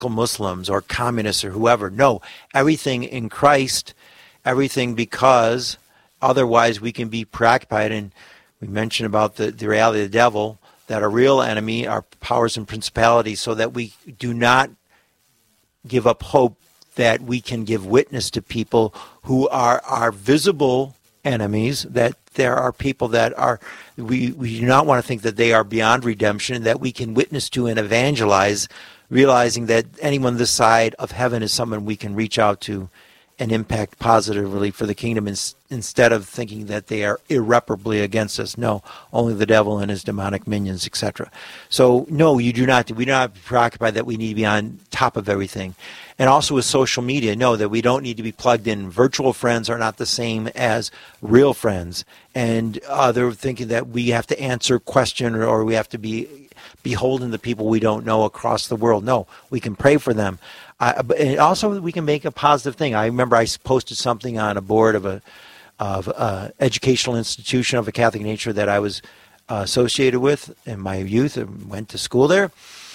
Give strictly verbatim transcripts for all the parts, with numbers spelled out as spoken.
Muslims or communists or whoever. No, everything in Christ, everything because otherwise we can be preoccupied. And we mentioned about the, the reality of the devil, that our real enemy are powers and principalities, so that we do not give up hope that we can give witness to people who are our visible enemies, that there are people that are, we, we do not want to think that they are beyond redemption, that we can witness to and evangelize, realizing that anyone this side of heaven is someone we can reach out to and impact positively for the kingdom, ins- instead of thinking that they are irreparably against us. No, only the devil and his demonic minions, et cetera. So, no, you do not. We do not be preoccupied that we need to be on top of everything. And also with social media, know that we don't need to be plugged in. Virtual friends are not the same as real friends. And uh, they're thinking that we have to answer questions, or, or we have to be beholden to people we don't know across the world. No, we can pray for them. Uh, but and also, we can make a positive thing. I remember I posted something on a board of a of a educational institution of a Catholic nature that I was uh, associated with in my youth and went to school there.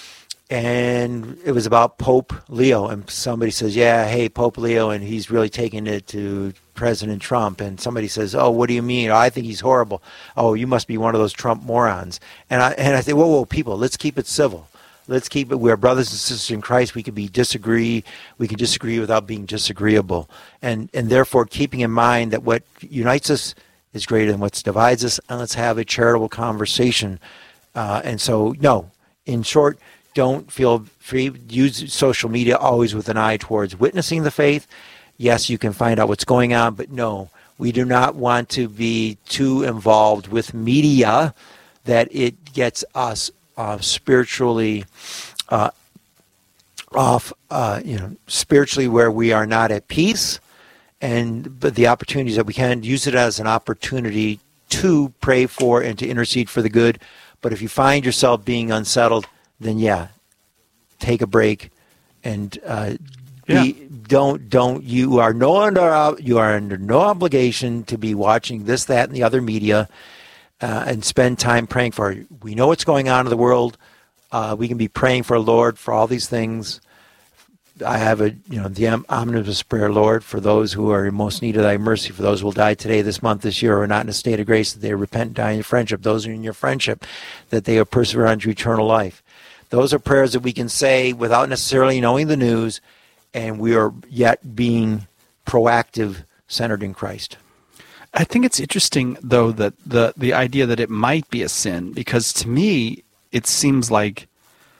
And it was about Pope Leo. And somebody says, yeah, hey, Pope Leo, and he's really taking it to President Trump. And somebody says, oh, what do you mean? Oh, I think he's horrible. Oh, you must be one of those Trump morons. And I, and I say, whoa, whoa, people, let's keep it civil. Let's keep it, we're brothers and sisters in Christ. We can be disagree. We can disagree without being disagreeable. And and therefore, keeping in mind that what unites us is greater than what divides us. And let's have a charitable conversation. Uh, and so, no, in short, don't feel free. Use social media always with an eye towards witnessing the faith. Yes, you can find out what's going on, but no, we do not want to be too involved with media that it gets us Uh, spiritually uh, off, uh, you know, spiritually where we are not at peace, and but the opportunities that we can use it as an opportunity to pray for and to intercede for the good. But if you find yourself being unsettled, then yeah, take a break and uh, yeah. be, don't don't you are no under you are under no obligation to be watching this, that, and the other media. Uh, and spend time praying for it. We know what's going on in the world. Uh, we can be praying for Lord for all these things. I have a, you know, the omnibus prayer, Lord, for those who are in most need of thy mercy, for those who will die today, this month, this year, or are not in a state of grace, that they repent and die in your friendship. Those who are in your friendship, that they will persevere unto eternal life. Those are prayers that we can say without necessarily knowing the news, and we are yet being proactive, centered in Christ. I think it's interesting, though, that the, the idea that it might be a sin, because to me, it seems like,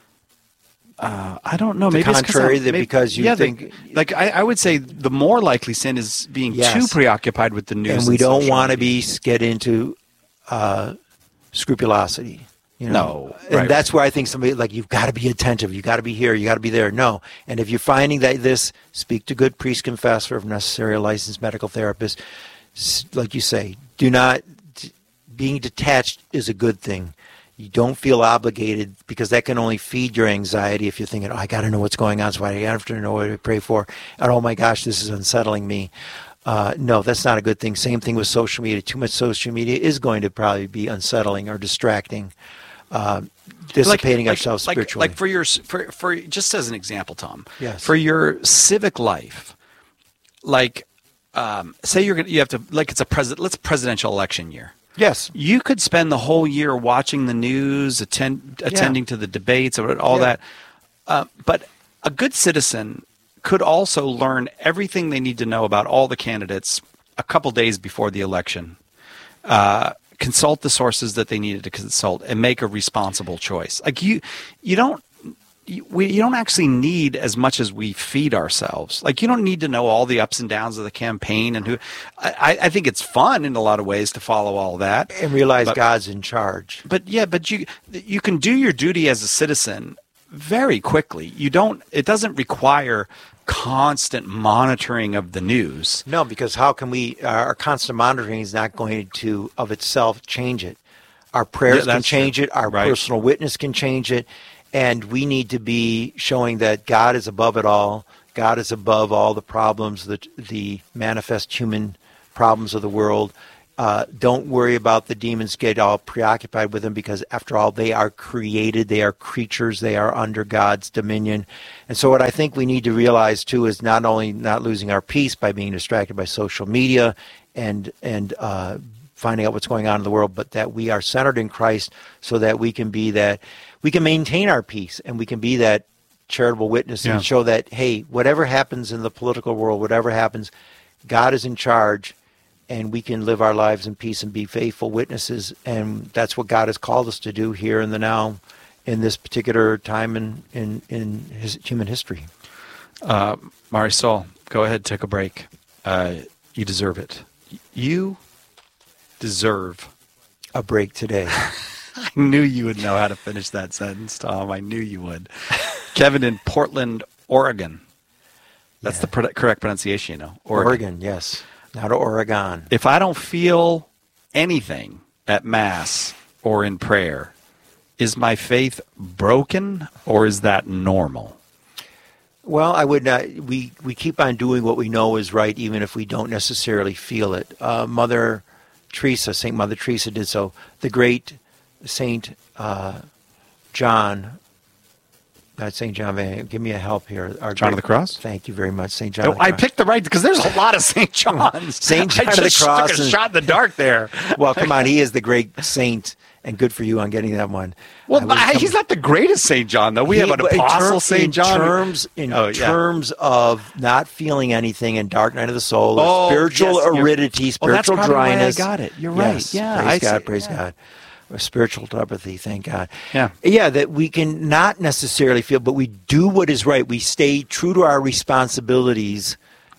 uh, I don't know, the maybe contrary, it's that maybe, because you yeah, think... The, like, I, I would say the more likely sin is being yes. too preoccupied with the news. And we and don't want to media. be get into uh, scrupulosity. You know? No. And right. that's where I think somebody, like, you've got to be attentive. You've got to be here. You got to be there. No. And if you're finding that this, speak to good priest confessor, if necessary, a licensed medical therapist. Like you say, do not, being detached is a good thing. You don't feel obligated, because that can only feed your anxiety if you're thinking, oh, I got to know what's going on, so I have to know what to pray for. And oh my gosh, this is unsettling me. Uh, no, that's not a good thing. Same thing with social media. Too much social media is going to probably be unsettling or distracting, uh, dissipating like, ourselves like, spiritually. Like for your, for, for, just as an example, Tom, yes. for your civic life, like, Um, say you're gonna, you have to, like, it's a president, let's presidential election year. Yes. You could spend the whole year watching the news, attend, attending yeah. to the debates, or all yeah. that. Uh, but a good citizen could also learn everything they need to know about all the candidates a couple days before the election. Uh, consult the sources that they needed to consult and make a responsible choice. Like you, you don't. We, you don't actually need as much as we feed ourselves. Like, you don't need to know all the ups and downs of the campaign and who. I, I think it's fun in a lot of ways to follow all that and realize but, God's in charge. But yeah, but you you can do your duty as a citizen very quickly. You don't. It doesn't require constant monitoring of the news. No, because how can we? Our constant monitoring is not going to of itself change it. Our prayers yeah, can change true. it. Our right. personal witness can change it. And we need to be showing that God is above it all. God is above all the problems, the, the manifest human problems of the world. Uh, don't worry about the demons. Get all preoccupied with them, because after all, they are created. They are creatures. They are under God's dominion. And so what I think we need to realize too is not only not losing our peace by being distracted by social media and and uh, finding out what's going on in the world, but that we are centered in Christ, so that we can be that, we can maintain our peace, and we can be that charitable witness yeah. and show that, hey, whatever happens in the political world, whatever happens, God is in charge. And we can live our lives in peace and be faithful witnesses. And that's what God has called us to do here in the now, in this particular time in, in, in his human history. Uh, Marisol, go ahead, take a break. Uh, you deserve it. You deserve a break today. I knew you would know how to finish that sentence, Tom. I knew you would. Kevin in Portland, Oregon. That's yeah. the pro- correct pronunciation, you know. Oregon, Oregon yes. Not Oregon. If I don't feel anything at Mass or in prayer, is my faith broken, or is that normal? Well, I would not. We, we keep on doing what we know is right, even if we don't necessarily feel it. Uh, Mother Teresa, Saint Mother Teresa did so. The great Saint uh, John, not Saint John, give me a help here. Our John great, of the Cross? Thank you very much, Saint John oh, of the Cross. I picked the right, because there's a lot of Saint Johns. Saint John I of the just Cross. took a and, shot in the dark there. Well, come on, he is the great saint, and good for you on getting that one. Well, I, he's not the greatest Saint John, though. We he, have an apostle, Saint John. In terms, in oh, yeah. terms of not feeling anything and dark night of the soul, oh, spiritual yes, aridity, spiritual well, that's dryness. Why I got it. You're yes, right. Yeah, praise I God, see, praise yeah. God. Spiritual telepathy, thank God. Yeah. Yeah, that we can not necessarily feel, but we do what is right. We stay true to our responsibilities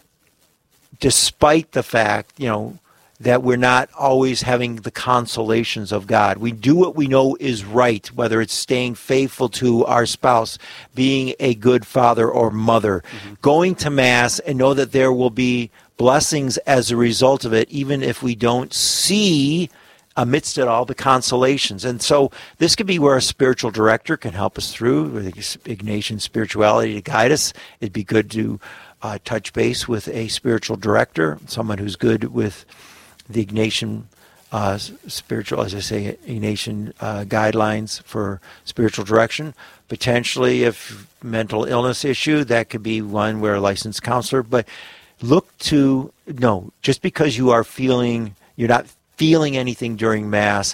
despite the fact, you know, that we're not always having the consolations of God. We do what we know is right, whether it's staying faithful to our spouse, being a good father or mother, mm-hmm. going to Mass and know that there will be blessings as a result of it, even if we don't see amidst it all the consolations. And so this could be where a spiritual director can help us through, with Ignatian spirituality to guide us. It'd be good to uh, touch base with a spiritual director, someone who's good with the Ignatian uh, spiritual, as I say, Ignatian uh, guidelines for spiritual direction. Potentially, if mental illness issue, that could be one where a licensed counselor. But look to, no, just because you are feeling, you're not feeling anything during Mass,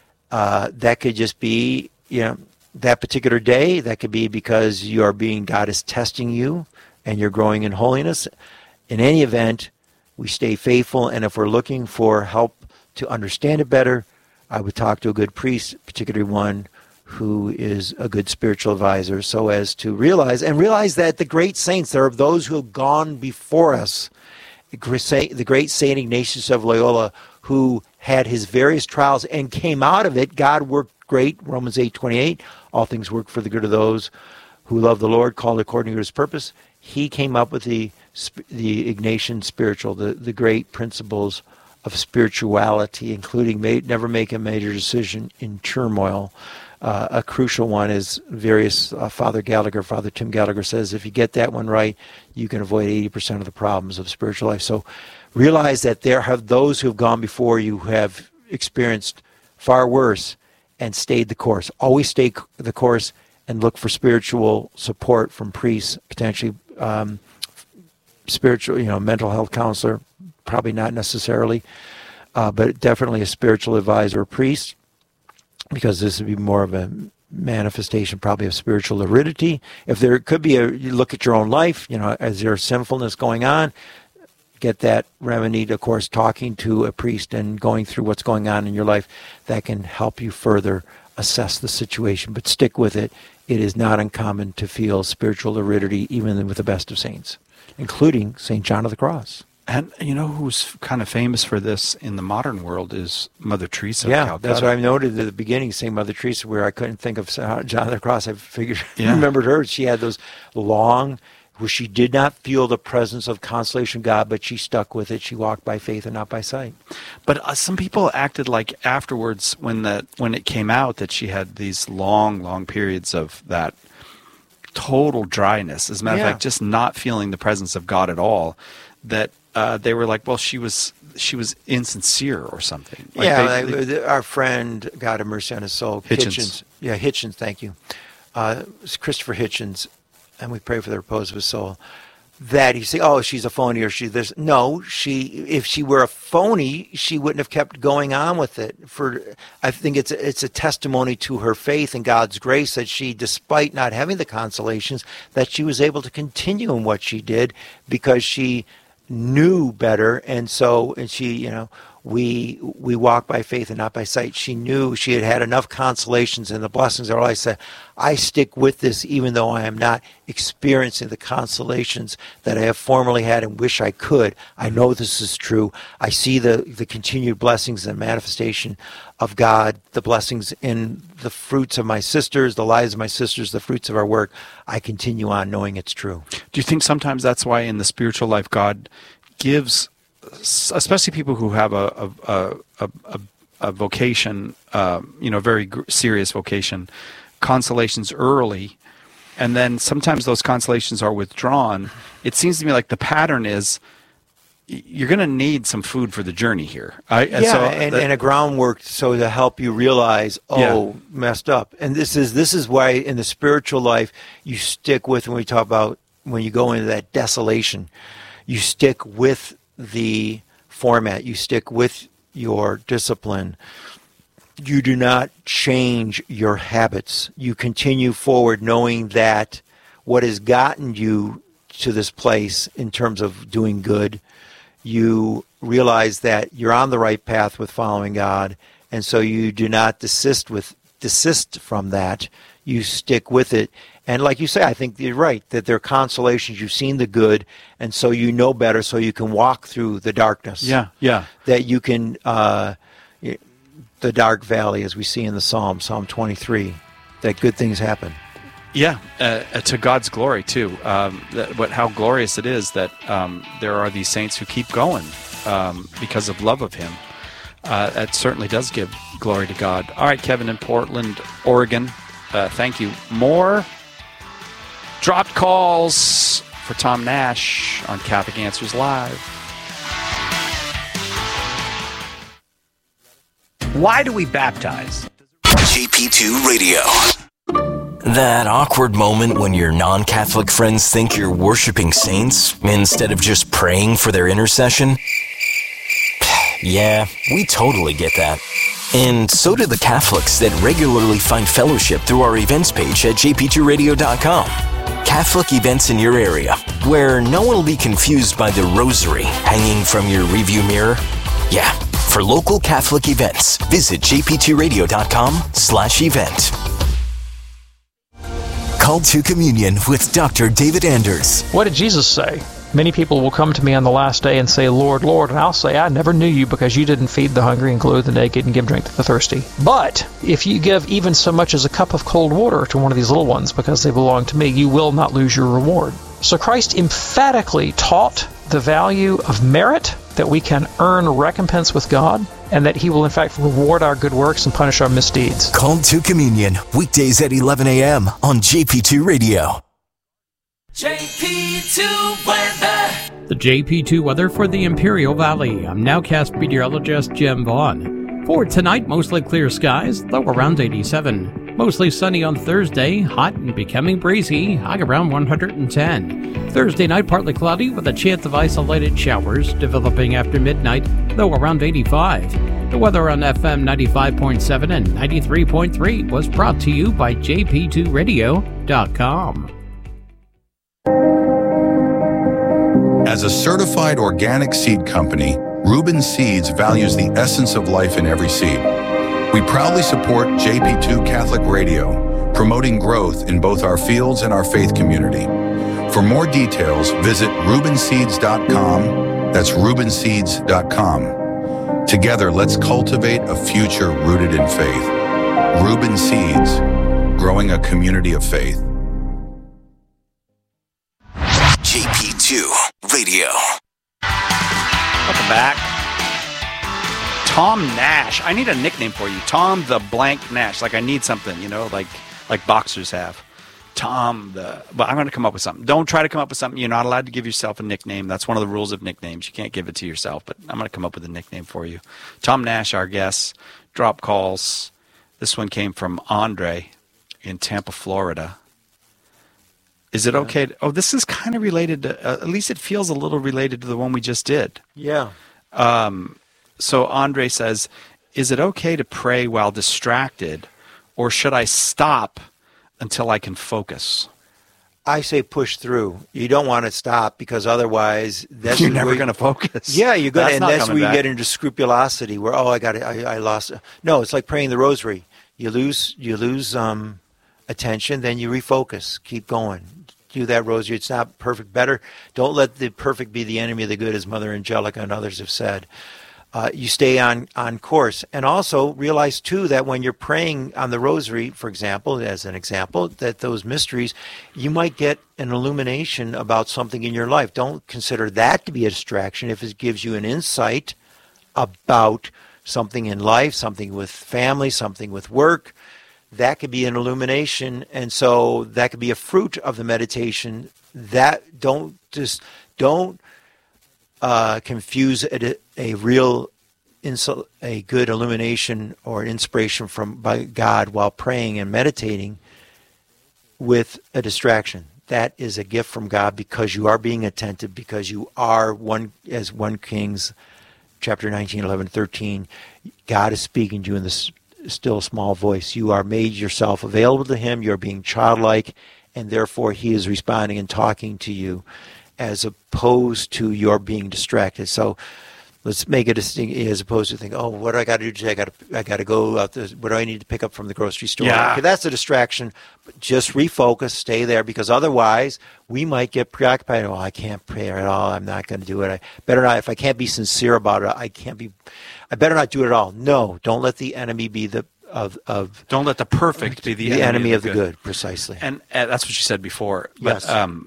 uh, that could just be, you know, that particular day. That could be because you are being, God is testing you and you're growing in holiness. In any event, we stay faithful, and if we're looking for help to understand it better, I would talk to a good priest, particularly one who is a good spiritual advisor, so as to realize, and realize that the great saints, there are those who have gone before us. The great Saint Ignatius of Loyola, who had his various trials and came out of it. God worked great, Romans eight twenty-eight, all things work for the good of those who love the Lord, called according to his purpose. He came up with the the Ignatian spiritual, the, the great principles of spirituality, including made, never make a major decision in turmoil. Uh, a crucial one is various, uh, Father Gallagher, Father Tim Gallagher says, if you get that one right, you can avoid eighty percent of the problems of spiritual life. So realize that there have those who have gone before you who have experienced far worse and stayed the course. Always stay the course and look for spiritual support from priests, potentially um, spiritual, you know, mental health counselor, probably not necessarily, uh, but definitely a spiritual advisor or priest, because this would be more of a manifestation probably of spiritual aridity. If there could be a, you look at your own life, you know, is there sinfulness going on? Get that remedied, of course, talking to a priest and going through what's going on in your life. That can help you further assess the situation, but stick with it. It is not uncommon to feel spiritual aridity even with the best of saints, including Saint John of the Cross. And you know who's kind of famous for this in the modern world is Mother Teresa. Yeah, of Calcutta. That's what I noted at the beginning, Saint Mother Teresa, where I couldn't think of John of the Cross. I figured, yeah. remembered her. She had those long, where she did not feel the presence of consolation of God, but she stuck with it. She walked by faith and not by sight. But uh, some people acted like afterwards, when the when it came out that she had these long, long periods of that total dryness. As a matter yeah. of fact, just not feeling the presence of God at all. That uh, they were like, well, she was she was insincere or something. Like yeah, they, like, they, our friend, God have mercy on his soul, Hitchens. Hitchens. Yeah, Hitchens, thank you. Uh, it's Christopher Hitchens, and we pray for the repose of his soul. That you say, oh, she's a phony or she this. No, she. If she were a phony, she wouldn't have kept going on with it. For I think it's it's a testimony to her faith and God's grace that she, despite not having the consolations, that she was able to continue in what she did because she knew better, and so and she, you know, we we walk by faith and not by sight. She knew she had had enough consolations and the blessings of her life. Said, I stick with this even though I am not experiencing the consolations that I have formerly had and wish I could. I know this is true. I see the, the continued blessings and manifestation of God, the blessings in the fruits of my sisters, the lives of my sisters, the fruits of our work. I continue on knowing it's true. Do you think sometimes that's why in the spiritual life God gives, especially people who have a a a, a, a vocation, uh, you know, very gr- serious vocation, consolations early, and then sometimes those consolations are withdrawn? It seems to me like the pattern is you're going to need some food for the journey here. I, yeah, so and, that, and a groundwork so to help you realize, oh, yeah. messed up. And this is this is why in the spiritual life you stick with, when we talk about when you go into that desolation, you stick with the format, you stick with your discipline. You do not change your habits. You continue forward knowing that what has gotten you to this place in terms of doing good, you realize that you're on the right path with following God, and so you do not desist with desist from that. You stick with it. And like you say, I think you're right, that there are consolations. You've seen the good, and so you know better, so you can walk through the darkness. Yeah, yeah. That you can, uh, the dark valley, as we see in the Psalm, Psalm twenty-three, that good things happen. Yeah, uh, to God's glory, too. Um, that, but how glorious it is that um, there are these saints who keep going um, because of love of Him. Uh, that certainly does give glory to God. All right, Kevin in Portland, Oregon, uh, thank you. More dropped calls for Tom Nash on Catholic Answers Live. Why do we baptize? J P two Radio. That awkward moment when your non-Catholic friends think you're worshiping saints instead of just praying for their intercession? Yeah, we totally get that. And so do the Catholics that regularly find fellowship through our events page at j p two radio dot com. Catholic events in your area, where no one will be confused by the rosary hanging from your rearview mirror. Yeah, for local Catholic events, visit j p two radio dot com slash event. Call to Communion with Doctor David Anders. What did Jesus say? Many people will come to me on the last day and say, Lord, Lord, and I'll say, I never knew you because you didn't feed the hungry and clothe the naked and give drink to the thirsty. But if you give even so much as a cup of cold water to one of these little ones because they belong to me, you will not lose your reward. So Christ emphatically taught the value of merit, that we can earn recompense with God, and that He will in fact reward our good works and punish our misdeeds. Call to Communion, weekdays at eleven a.m. on J P two Radio. J P two weather. The J P two weather for the Imperial Valley. I'm Nowcast meteorologist Jim Vaughn. For tonight, mostly clear skies, low around eighty-seven. Mostly sunny on Thursday, hot and becoming breezy, high around one hundred ten. Thursday night, partly cloudy with a chance of isolated showers developing after midnight, low around eighty-five. The weather on F M ninety-five point seven and ninety-three point three was brought to you by j p two radio dot com. As a certified organic seed company, Reuben Seeds values the essence of life in every seed. We proudly support J P two Catholic Radio, promoting growth in both our fields and our faith community. For more details, visit reuben seeds dot com. That's reuben seeds dot com. Together, let's cultivate a future rooted in faith. Reuben Seeds, growing a community of faith. J P two Radio. Welcome back. Tom Nash. I need a nickname for you. Tom the blank Nash. Like I need something, you know, like like boxers have. Tom, the, but I'm going to come up with something. Don't try to come up with something. You're not allowed to give yourself a nickname. That's one of the rules of nicknames. You can't give it to yourself, but I'm going to come up with a nickname for you. Tom Nash, our guest, drop calls. This one came from Andre in Tampa, Florida. Is it okay? To, oh, this is kind of related to, uh, at least it feels a little related to the one we just did. Yeah. Um, so Andre says, is it okay to pray while distracted, or should I stop until I can focus? I say push through. You don't want to stop, because otherwise that's you're never going to focus. Yeah, you're going, that's and not that's where you back. get into scrupulosity, where oh, I got, I, I lost. No, it's like praying the rosary. You lose, you lose um, attention, then you refocus. Keep going. Do that rosary. It's not perfect. Better don't let the perfect be the enemy of the good, as Mother Angelica and others have said. Uh, you stay on, on course. And also realize, too, that when you're praying on the rosary, for example, as an example, that those mysteries, you might get an illumination about something in your life. Don't consider that to be a distraction. If it gives you an insight about something in life, something with family, something with work, that could be an illumination. And so that could be a fruit of the meditation. That don't just, don't Uh, confuse a, a real, insul- a good illumination or inspiration from by God while praying and meditating with a distraction. That is a gift from God, because you are being attentive, because you are one, as one Kings, chapter nineteen, eleven, thirteen. God is speaking to you in this still small voice. You are made yourself available to Him. You're being childlike, and therefore He is responding and talking to you, as opposed to your being distracted. So let's make a distinction, as opposed to think, oh, what do I got to do today? I got to, I got to go out there. What do I need to pick up from the grocery store? Yeah. Okay, that's a distraction. But just refocus, stay there, because otherwise we might get preoccupied. Oh, I can't pray at all. I'm not going to do it. I better not. If I can't be sincere about it, I can't be. I better not do it at all. No, don't let the enemy be the of of. Don't let the perfect be the, the enemy, enemy of the, the good. good. Precisely. And uh, that's what you said before. But, Yes. Um,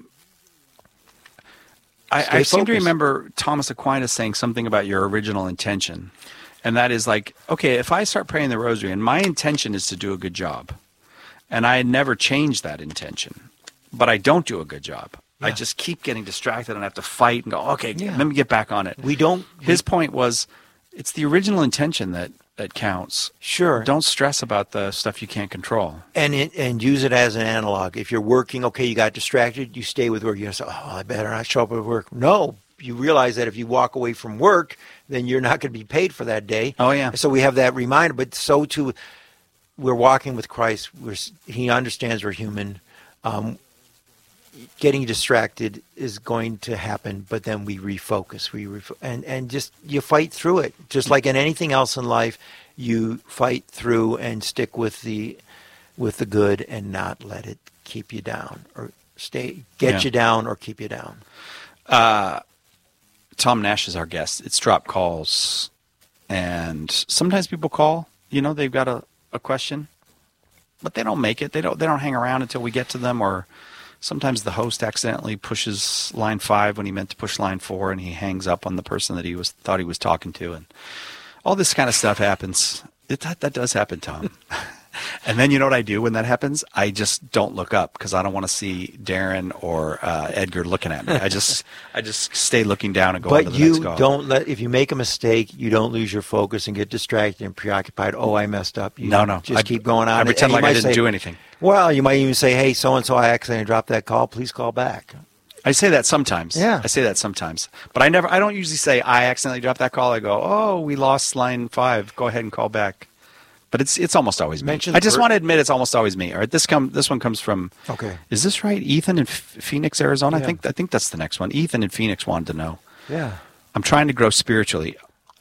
I, I seem to remember Thomas Aquinas saying something about your original intention. And that is like, okay, if I start praying the rosary and my intention is to do a good job, and I never change that intention, but I don't do a good job. Yeah. I just keep getting distracted and I have to fight and go, okay, Yeah. let me get back on it. We don't. His we, point was, it's the original intention that, that counts. Sure. Don't stress about the stuff you can't control. And it, and use it as an analog. If you're working, okay, you got distracted, you stay with work. You say, oh, I better not show up at work. No, you realize that if you walk away from work, then you're not going to be paid for that day. Oh, yeah. So we have that reminder. But so too, we're walking with Christ. We're, he understands we're human. Um, getting distracted is going to happen, but then we refocus. We ref- and and just you fight through it. Just like in anything else in life, you fight through and stick with the with the good and not let it keep you down or stay get Yeah. you down or keep you down. Uh, Tom Nash is our guest. It's drop calls, and sometimes people call. You know, they've got a, a question, but they don't make it. They don't. They don't hang around until we get to them, or sometimes the host accidentally pushes line five when he meant to push line four, and he hangs up on the person that he was thought he was talking to, and all this kind of stuff happens. It, that, that does happen, Tom. And then you know what I do when that happens? I just don't look up because I don't want to see Darren or uh, Edgar looking at me. I just I just stay looking down and go on to But the next you call. don't let if you make a mistake, you don't lose your focus and get distracted and preoccupied. Oh, I messed up. You No, no. Just I- keep going on. I pretend And you like I might didn't say- do anything. Well, you might even say, "Hey, so and so, I accidentally dropped that call. Please call back." I say that sometimes. Yeah. I say that sometimes. But I never I don't usually say I accidentally dropped that call. I go, "Oh, we lost line five. Go ahead and call back." But it's it's almost always me. Mention I just per- want to admit it's almost always me. All right, this come this one comes from Okay. Is this right? Ethan in F- Phoenix, Arizona. Yeah. I think I think that's the next one. Ethan in Phoenix wanted to know. Yeah. I'm trying to grow spiritually.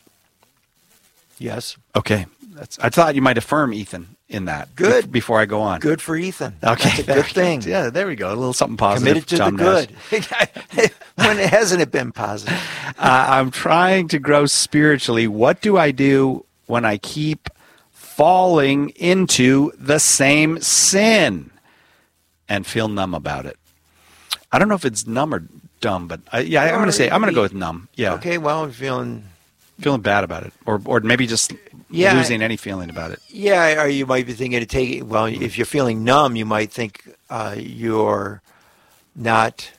Yes. Okay. That's I thought you might affirm Ethan in that. Good. bef- Before I go on. Good for Ethan. Okay. That's a there good we go. thing. Yeah, there we go. A little something positive. Committed to Tom the Nash. good. When hasn't it been positive? uh, I'm trying to grow spiritually. What do I do when I keep falling into the same sin and feel numb about it? I don't know if it's numb or dumb, but I, yeah, I'm going to say I'm going to go with numb. Yeah, Okay. Well, I'm feeling. feeling bad about it, or or maybe just Yeah. losing any feeling about it. Yeah, or you might be thinking of taking, well, if you're feeling numb, you might think uh, you're not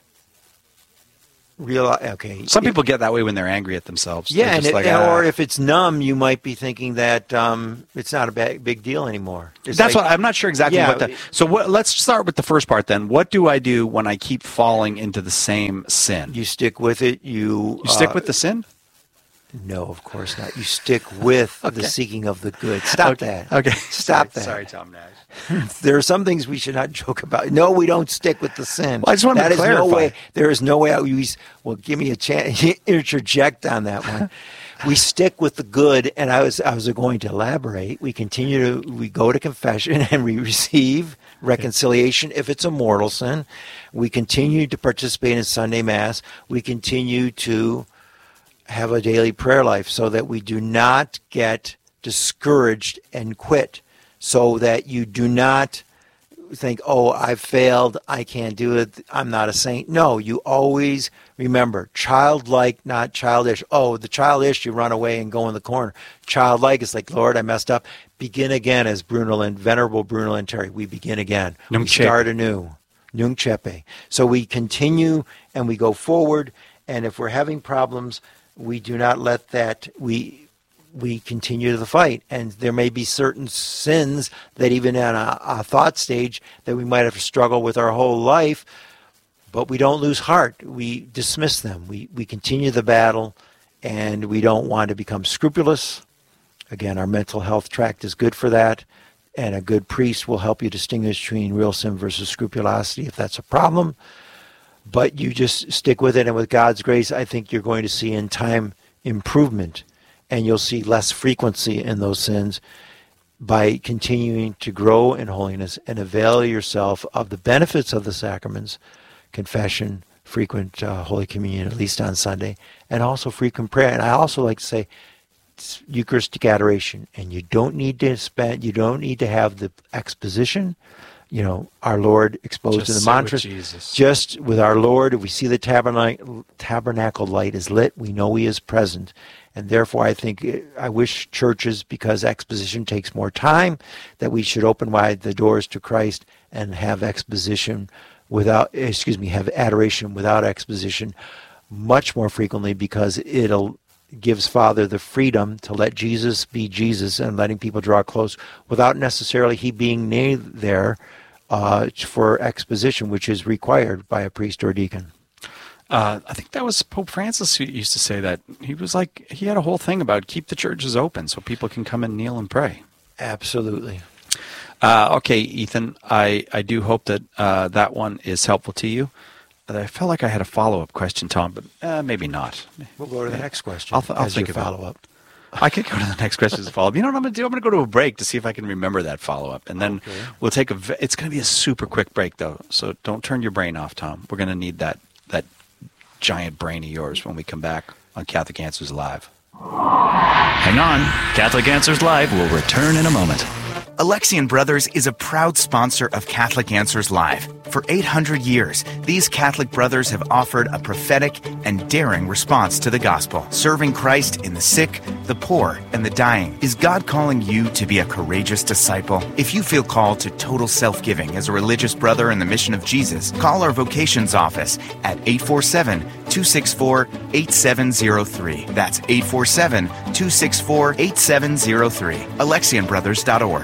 real. Okay. Some people get that way when they're angry at themselves. Yeah, They're and just it, like, or "Ah." if it's numb, you might be thinking that um, it's not a big, big deal anymore. It's That's like, what I'm not sure exactly Yeah, what the. So what, let's start with the first part then. What do I do when I keep falling into the same sin? you stick with it. You, You stick uh, with the sin? No, of course not. You stick with Okay. the seeking of the good. Stop Okay. that. Okay. Stop that. Sorry, Tom Nash. There are some things we should not joke about. No, we don't stick with the sin. Well, I just wanted That to is clarify. no way. There is no way. I, we, well, give me a chance. Interject on that one. We stick with the good, and I was I was going to elaborate. We continue to we go to confession and we receive reconciliation if it's a mortal sin. We continue to participate in Sunday Mass. We continue to have a daily prayer life so that we do not get discouraged and quit, so that you do not think, oh, I've failed, I can't do it, I'm not a saint. No, you always remember, childlike, not childish. Oh, the childish, you run away and go in the corner. Childlike is like, Lord, I messed up. Begin again, as Bruno and Venerable Bruno Lanteri. We begin again. Nunc we Chepe. start anew. Nunc Chepe. So we continue and we go forward, and if we're having problems, we do not let that, we we continue the fight. And there may be certain sins that even in a, a thought stage that we might have to struggle with our whole life, but we don't lose heart. We dismiss them. We, we continue the battle, and we don't want to become scrupulous. Again, our mental health tract is good for that, and a good priest will help you distinguish between real sin versus scrupulosity if that's a problem. But you just stick with it, and with God's grace, I think you're going to see in time improvement, and you'll see less frequency in those sins by continuing to grow in holiness and avail yourself of the benefits of the sacraments, confession, frequent uh, Holy Communion, at least on Sunday, and also frequent prayer. And I also like to say it's Eucharistic adoration, and you don't need to spend, you don't need to have the exposition. You know, our Lord exposed Just in the sit with mantras. Jesus. Just with our Lord, if we see the tabernacle, tabernacle light is lit, we know He is present. And therefore, I think, I wish churches, because exposition takes more time, that we should open wide the doors to Christ and have exposition without, excuse me, have adoration without exposition much more frequently, because it'll gives Father the freedom to let Jesus be Jesus and letting people draw close without necessarily He being near there uh, for exposition, which is required by a priest or deacon. Uh, I think that was Pope Francis who used to say that. He was like, he had a whole thing about keep the churches open so people can come and kneel and pray. Absolutely. Uh, okay, Ethan, I, I do hope that uh, that one is helpful to you. I felt like I had a follow-up question, Tom, but uh, maybe not. We'll go to the next question. I'll, th- I'll as think your about follow-up. I could go to the next question as a follow-up. You know what I'm going to do? I'm going to go to a break to see if I can remember that follow-up. And then Okay. we'll take a, v- it's going to be a super quick break, though. So don't turn your brain off, Tom. We're going to need that, that giant brain of yours when we come back on Catholic Answers Live. Hang on. Catholic Answers Live will return in a moment. Alexian Brothers is a proud sponsor of Catholic Answers Live. For eight hundred years, these Catholic brothers have offered a prophetic and daring response to the gospel, serving Christ in the sick, the poor, and the dying. Is God calling you to be a courageous disciple? If you feel called to total self-giving as a religious brother in the mission of Jesus, call our vocations office at eight four seven, two six four, eight seven zero three. That's eight four seven, two six four, eight seven zero three. Alexian Brothers dot org.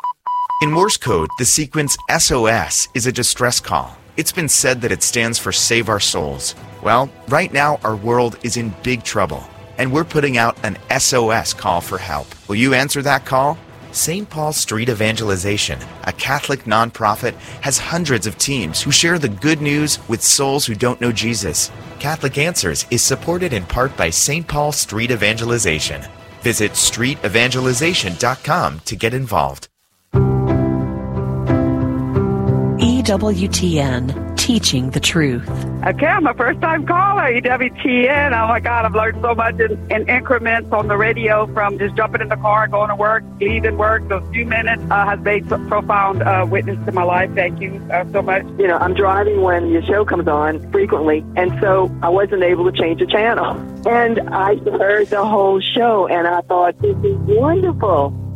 In Morse code, the sequence S O S is a distress call. It's been said that it stands for Save Our Souls. Well, right now our world is in big trouble, and we're putting out an S O S call for help. Will you answer that call? Saint Paul Street Evangelization, a Catholic nonprofit, has hundreds of teams who share the good news with souls who don't know Jesus. Catholic Answers is supported in part by Saint Paul Street Evangelization. Visit street evangelization dot com to get involved. E W T N, T teaching the truth. Okay, I'm a first-time caller, E W T N. Oh, my God, I've learned so much in, in increments on the radio from just jumping in the car, going to work, leaving work. Those few minutes uh, has made pro- profound uh, witness to my life. Thank you uh, so much. You know, I'm driving when your show comes on frequently, and so I wasn't able to change the channel. And I heard the whole show, and I thought, this is wonderful.